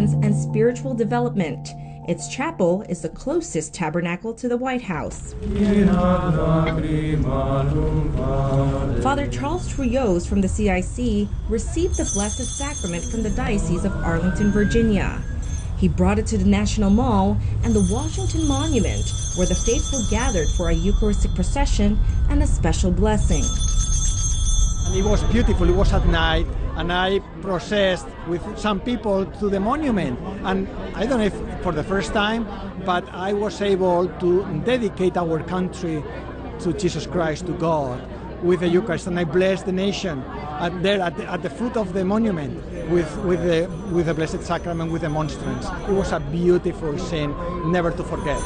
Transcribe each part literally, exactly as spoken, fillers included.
missions and spiritual development. Its chapel is the closest tabernacle to the White House. Father Charles Trujillo from the C I C received the Blessed Sacrament from the Diocese of Arlington, Virginia. He brought it to the National Mall and the Washington Monument, where the faithful gathered for a Eucharistic procession and a special blessing. And it was beautiful. It was at night, and I processed with some people to the monument. And I don't know if for the first time, but I was able to dedicate our country to Jesus Christ, to God, with the Eucharist. And I blessed the nation at there at the, at the foot of the monument with, with, the, with the Blessed Sacrament, with the monstrance. It was a beautiful scene, never to forget.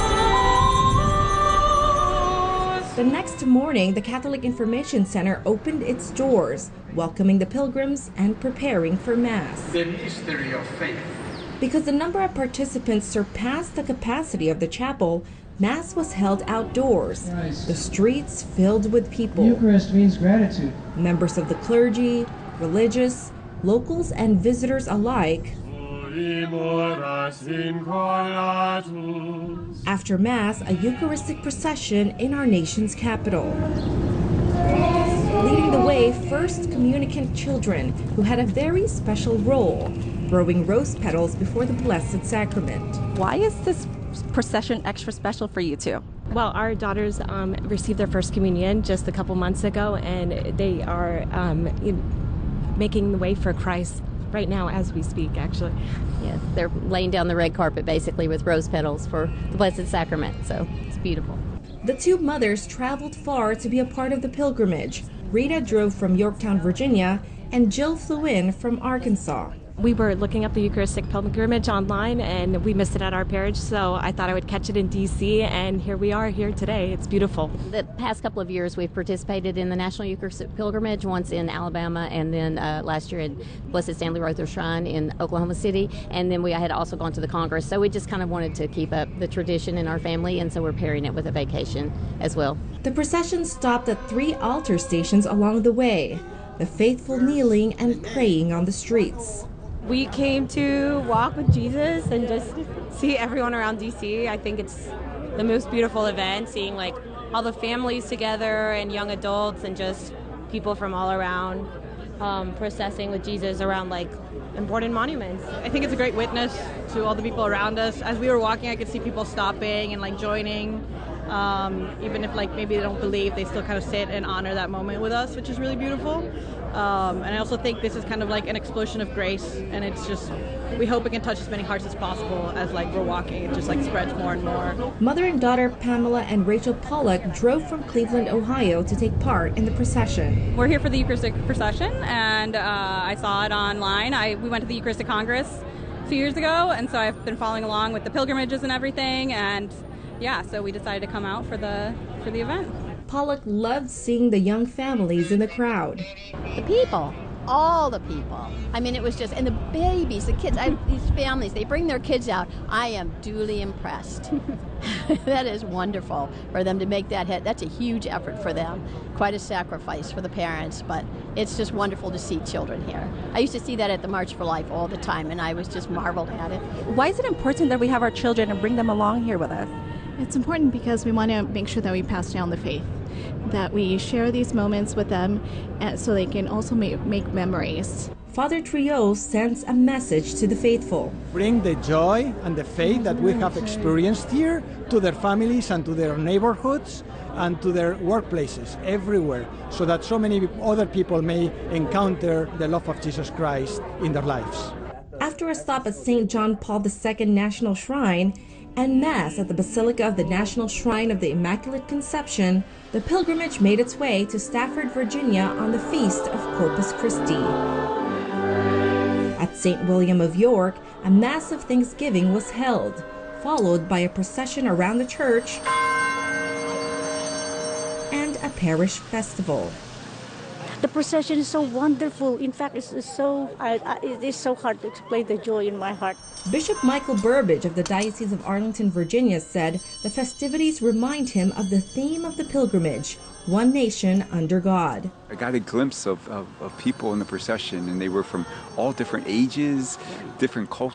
The next morning, the Catholic Information Center opened its doors, welcoming the pilgrims and preparing for Mass. The mystery of faith. Because the number of participants surpassed the capacity of the chapel, Mass was held outdoors, Christ. The streets filled with people. Eucharist means gratitude. Members of the clergy, religious, locals, and visitors alike. After Mass, a Eucharistic procession in our nation's capital. Leading the way, first communicant children who had a very special role, throwing rose petals before the Blessed Sacrament. Why is this procession extra special for you two? Well, our daughters um, received their first communion just a couple months ago, and they are um, making the way for Christ right now as we speak, actually. Yes, they're laying down the red carpet basically with rose petals for the Blessed Sacrament, so it's beautiful. The two mothers traveled far to be a part of the pilgrimage. Rita drove from Yorktown, Virginia, and Jill flew in from Arkansas. We were looking up the Eucharistic pilgrimage online, and we missed it at our parish, so I thought I would catch it in D C, and here we are here today. It's beautiful. The past couple of years, we've participated in the National Eucharistic Pilgrimage, once in Alabama, and then uh, last year at Blessed Stanley Rother Shrine in Oklahoma City, and then we had also gone to the Congress, so we just kind of wanted to keep up the tradition in our family, and so we're pairing it with a vacation as well. The procession stopped at three altar stations along the way, the faithful kneeling and praying on the streets. We came to walk with Jesus and just see everyone around D C. I think it's the most beautiful event, seeing like all the families together and young adults and just people from all around um, processing with Jesus around like important monuments. I think it's a great witness to all the people around us. As we were walking, I could see people stopping and like joining. Um, even if like maybe they don't believe, they still kind of sit and honor that moment with us, which is really beautiful. Um, and I also think this is kind of like an explosion of grace, and it's just, we hope it can touch as many hearts as possible as like we're walking. It just like spreads more and more. Mother and daughter Pamela and Rachel Pollock drove from Cleveland, Ohio to take part in the procession. We're here for the Eucharistic procession, and uh, I saw it online. I, we went to the Eucharistic Congress a few years ago, and so I've been following along with the pilgrimages and everything, and yeah, so we decided to come out for the for the event. Pollock loved seeing the young families in the crowd. The people, all the people. I mean, it was just, and the babies, the kids, I, these families, they bring their kids out. I am duly impressed. That is wonderful for them to make that hit. That's a huge effort for them. Quite a sacrifice for the parents, but it's just wonderful to see children here. I used to see that at the March for Life all the time, and I was just marveled at it. Why is it important that we have our children and bring them along here with us? It's important because we want to make sure that we pass down the faith, that we share these moments with them so they can also make, make memories. Father Trujillo sends a message to the faithful. Bring the joy and the faith that we have experienced here to their families and to their neighborhoods and to their workplaces, everywhere, so that so many other people may encounter the love of Jesus Christ in their lives. After a stop at Saint John Paul the Second National Shrine and Mass at the Basilica of the National Shrine of the Immaculate Conception, the pilgrimage made its way to Stafford, Virginia on the Feast of Corpus Christi. At Saint William of York, a Mass of Thanksgiving was held, followed by a procession around the church and a parish festival. The procession is so wonderful. In fact, it's, it's so I, I, it is so hard to explain the joy in my heart. Bishop Michael Burbidge of the Diocese of Arlington, Virginia, said the festivities remind him of the theme of the pilgrimage, one nation under God. I got a glimpse of, of, of people in the procession, and they were from all different ages, different cultures.